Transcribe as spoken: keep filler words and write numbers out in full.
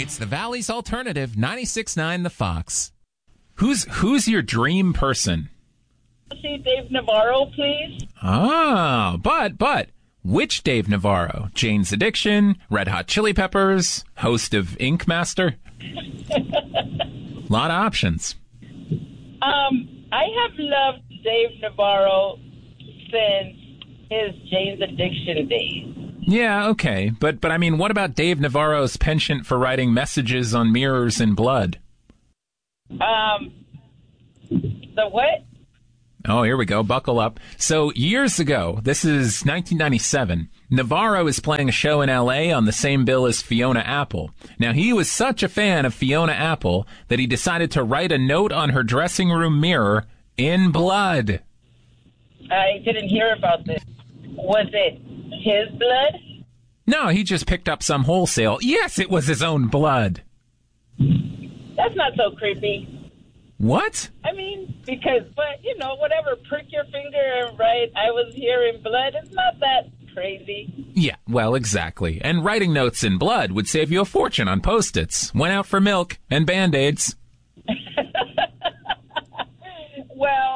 It's the Valley's Alternative, ninety-six point nine The Fox. Who's who's your dream person? See Dave Navarro, please. Oh, but, but, which Dave Navarro? Jane's Addiction, Red Hot Chili Peppers, host of Ink Master? A lot of options. Um, I have loved Dave Navarro since his Jane's Addiction days. Yeah, okay. But, but I mean, what about Dave Navarro's penchant for writing messages on mirrors in blood? Um, the what? Oh, here we go. Buckle up. So years ago, this is nineteen ninety-seven, Navarro is playing a show in L A on the same bill as Fiona Apple. Now, he was such a fan of Fiona Apple that he decided to write a note on her dressing room mirror in blood. I didn't hear about this. Was it his blood? No, he just picked up some wholesale. Yes, it was his own blood. That's not so creepy. What? I mean, because, but, you know, whatever, prick your finger and write, I was here in blood, it's not that crazy. Yeah, well, exactly. And writing notes in blood would save you a fortune on Post-its. Went out for milk and Band-Aids.